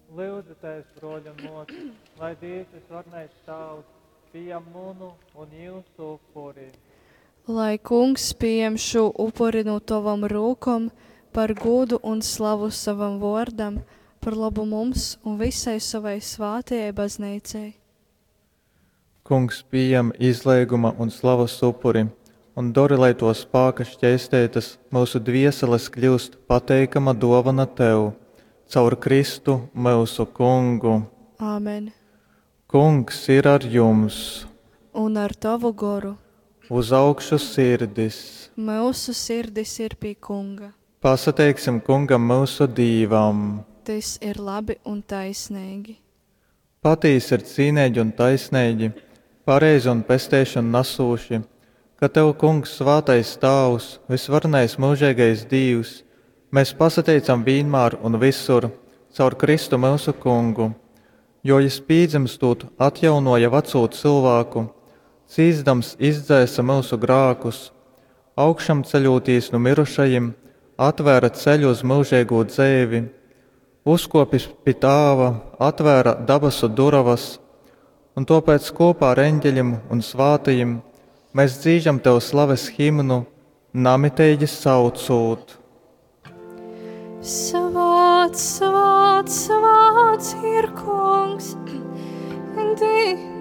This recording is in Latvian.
Lūdzu, Tēvs, broļi un mūsu, lai Dievs visvarnais tavs pieņem munu un jūsu upuri. Lai Kungs pieņem šo upuri no tavam rūkom par godu un slavu savam vārdam, par labu mums un visai savai svātajai baznīcai. Kungs pieņem izlēguma un slavas upuri, un dori, lai to spāka šķēstētas mūsu dvieseles kļūst pateikama dovana Tev, caur Kristu mūsu Kungu. Āmen. Kungs ir ar jums, Un ar tavu goru uz augšu sirdis. mūsu sirdis ir pie Kunga. Pasateiksim Kungam mūsu dīvam. Tas ir labi un taisnīgi. Patīs ir cīnēģi un taisnēģi, pareizi un pestēšanu nasūši, ka Tev, Kungs, svātais Tavs, visvarnais mūžīgais Dievs, mēs pasateicam vienmēr un visur caur Kristu mūsu Kungu, jo Jis pīdzimstot atjaunoja veco cilvēku, cīzdams izdzēsa mūsu grākus, augšam ceļotīs no mirušajiem, atvēra ceļu uz mūžīgo dzēvi, uzkopis pie Tāva, atvēra dabasu duravas, un tāpēc kopā ar eņģeļiem un svātajiem mēs dzīžam Tev slaves himnu, namitēģi saucot. Svāts, svāts, svāts ir Kungs, Dievs